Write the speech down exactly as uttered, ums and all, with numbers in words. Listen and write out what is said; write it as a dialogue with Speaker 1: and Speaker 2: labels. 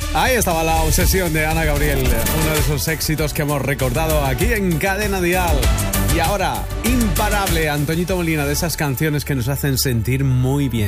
Speaker 1: Ahí estaba la obsesión de Ana Gabriel, uno de esos éxitos que hemos recordado aquí en Cadena Dial. Y ahora, imparable, Antoñito Molina, de esas canciones que nos hacen sentir muy bien.